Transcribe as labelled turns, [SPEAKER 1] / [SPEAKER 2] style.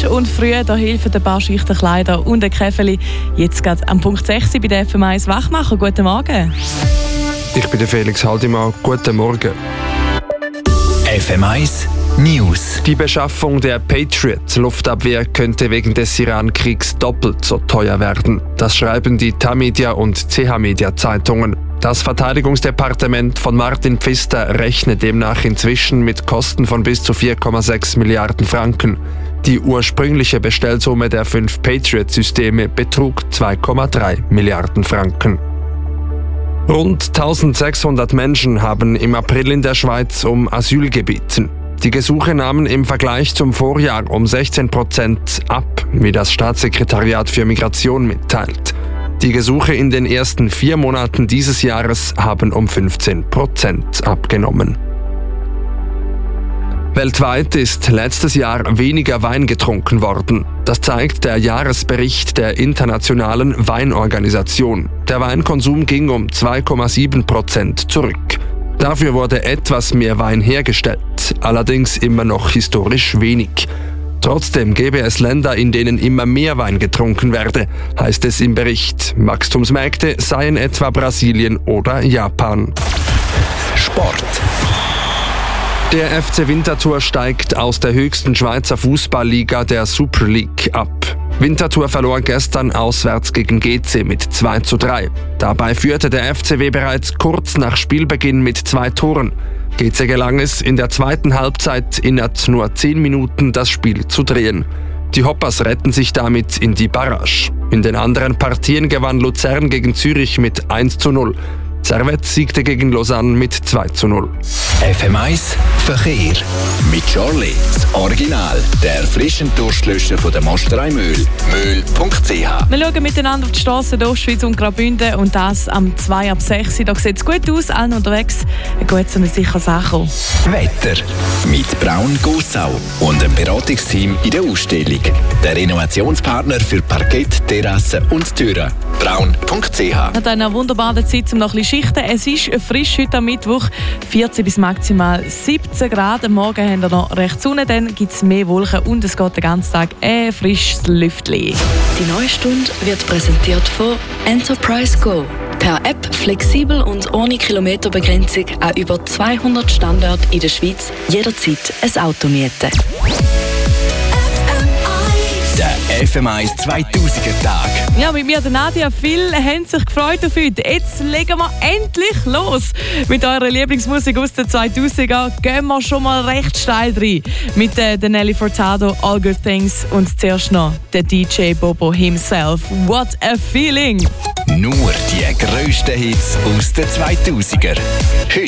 [SPEAKER 1] und früh, da helfen ein paar Schichten Kleider und ein Käferli. Jetzt geht am Punkt 6 bei der FM1 Wachmacher. Guten Morgen.
[SPEAKER 2] Ich bin der Felix Haldimann. Guten Morgen.
[SPEAKER 3] FM1 News.
[SPEAKER 2] Die Beschaffung der Patriot-Luftabwehr könnte wegen des Iran-Kriegs doppelt so teuer werden. Das schreiben die Tamedia und CH-Media-Zeitungen. Das Verteidigungsdepartement von Martin Pfister rechnet demnach inzwischen mit Kosten von bis zu 4,6 Milliarden Franken. Die ursprüngliche Bestellsumme der 5 Patriot-Systeme betrug 2,3 Milliarden Franken. Rund 1600 Menschen haben im April in der Schweiz um Asyl gebeten. Die Gesuche nahmen im Vergleich zum Vorjahr um 16% ab, wie das Staatssekretariat für Migration mitteilt. Die Gesuche in den ersten 4 Monaten dieses Jahres haben um 15% abgenommen. Weltweit ist letztes Jahr weniger Wein getrunken worden. Das zeigt der Jahresbericht der Internationalen Weinorganisation. Der Weinkonsum ging um 2,7% zurück. Dafür wurde etwas mehr Wein hergestellt, allerdings immer noch historisch wenig. Trotzdem gäbe es Länder, in denen immer mehr Wein getrunken werde, heißt es im Bericht. Wachstumsmärkte seien etwa Brasilien oder Japan.
[SPEAKER 3] Sport.
[SPEAKER 2] Der FC Winterthur steigt aus der höchsten Schweizer Fußballliga, der Super League, ab. Winterthur verlor gestern auswärts gegen GC mit 2:3. Dabei führte der FCW bereits kurz nach Spielbeginn mit 2 Toren. GC gelang es, in der zweiten Halbzeit innerhalb nur 10 Minuten das Spiel zu drehen. Die Hoppers retten sich damit in die Barrage. In den anderen Partien gewann Luzern gegen Zürich mit 1:0. Servette siegte gegen Lausanne mit 2:0.
[SPEAKER 3] FM1 Verkehr. Mit Charlie, das Original, der frischen Durstlöscher von der Mosterei Mühl. Mühl.ch.
[SPEAKER 1] Wir schauen miteinander auf die Strassen in Ostschweiz und Graubünden und das am 2 ab 6. Da sieht es gut aus, allen unterwegs. Ein gutes und ein sicheres Ankommen.
[SPEAKER 3] Wetter. Mit Braun Gossau und einem Beratungsteam in der Ausstellung. Der Innovationspartner für Parkett, Terrassen und Türen. Braun.ch.
[SPEAKER 1] Nach einer wunderbaren Zeit, um noch ein bisschen Schichten. Es ist frisch heute am Mittwoch, 14 bis maximal 17 Grad. Am Morgen haben wir noch recht Sonne, dann gibt es mehr Wolken und es geht den ganzen Tag ein frisches Lüftchen.
[SPEAKER 4] Die neue Stunde wird präsentiert von Enterprise Go. Per App flexibel und ohne Kilometerbegrenzung an über 200 Standorten in der Schweiz jederzeit ein Auto mieten.
[SPEAKER 3] Der FM1 2000er Tag.
[SPEAKER 1] Ja, mit mir, der Nadia, viele haben sich gefreut auf heute. Jetzt legen wir endlich los. Mit eurer Lieblingsmusik aus den 2000er gehen wir schon mal recht steil rein. Mit der Nelly Furtado, All Good Things und zuerst noch der DJ Bobo himself. What a feeling!
[SPEAKER 3] Nur die grössten Hits aus den 2000er. Heute